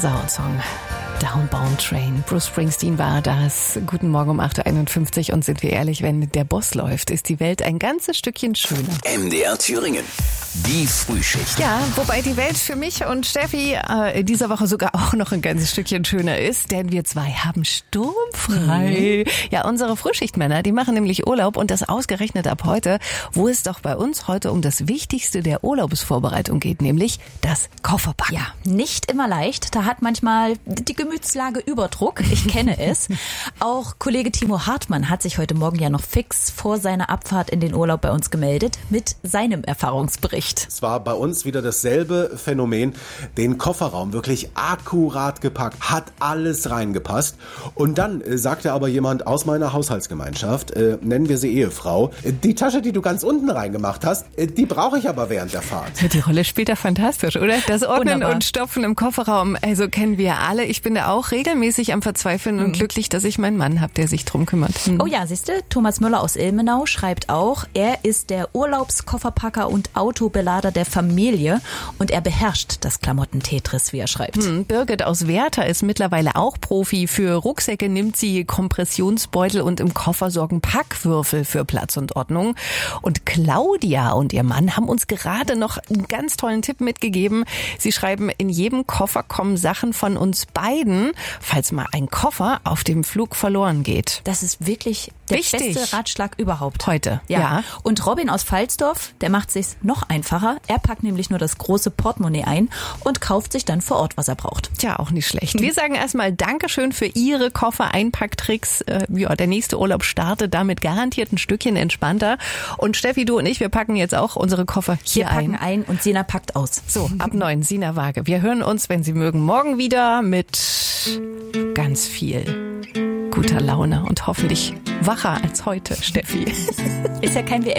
Gänsehaut-Song. Downbound Train. Bruce Springsteen war das. Guten Morgen um 8.51 Uhr und sind wir ehrlich, wenn der Boss läuft, ist die Welt ein ganzes Stückchen schöner. MDR Thüringen. Die Frühschicht. Ja, wobei die Welt für mich und Steffi dieser Woche sogar auch noch ein ganzes Stückchen schöner ist, denn wir zwei haben sturmfrei. Ja, unsere Frühschichtmänner, die machen nämlich Urlaub und das ausgerechnet ab heute, wo es doch bei uns heute um das Wichtigste der Urlaubsvorbereitung geht, nämlich das Kofferpacken. Ja, nicht immer leicht. Da hat manchmal die Gemütslage Überdruck. Ich kenne es. Auch Kollege Timo Hartmann hat sich heute Morgen ja noch fix vor seiner Abfahrt in den Urlaub bei uns gemeldet mit seinem Erfahrungsbericht. Es war bei uns wieder dasselbe Phänomen. Den Kofferraum wirklich akkurat gepackt, hat alles reingepasst. Und dann sagte aber jemand aus meiner Haushaltsgemeinschaft, nennen wir sie Ehefrau, die Tasche, die du ganz unten reingemacht hast, die brauche ich aber während der Fahrt. Die Rolle spielt da fantastisch, oder? Das Ordnen Wunderbar. Und Stopfen im Kofferraum, also kennen wir alle. Ich bin da auch regelmäßig am Verzweifeln und glücklich, dass ich meinen Mann habe, der sich drum kümmert. Oh ja, siehst du, Thomas Müller aus Ilmenau schreibt auch, er ist der Urlaubskofferpacker und Autobelader der Familie und er beherrscht das Klamotten-Tetris, wie er schreibt. Birgit aus Werther ist mittlerweile auch Profi. Für Rucksäcke nimmt sie Kompressionsbeutel und im Koffer sorgen Packwürfel für Platz und Ordnung. Und Claudia und ihr Mann haben uns gerade noch einen ganz tollen Tipp mitgegeben. Sie schreiben, in jedem Koffer kommen Sachen von uns beiden, falls mal ein Koffer auf dem Flug verloren geht. Das ist wirklich der beste Ratschlag überhaupt. Heute, ja. Und Robin aus Pfalzdorf, der macht sich's noch einfacher. Er packt nämlich nur das große Portemonnaie ein und kauft sich dann vor Ort, was er braucht. Tja, auch nicht schlecht. Wir sagen erstmal Dankeschön für Ihre Koffer-Einpacktricks. Der nächste Urlaub startet damit garantiert ein Stückchen entspannter. Und Steffi, du und ich, wir packen jetzt auch unsere Koffer hier ein. Wir packen ein und Sina packt aus. So, ab 9, Sina Waage. Wir hören uns, wenn Sie mögen, morgen wieder mit ganz viel guter Laune und hoffentlich wacher als heute, Steffi. Ist ja kein WM.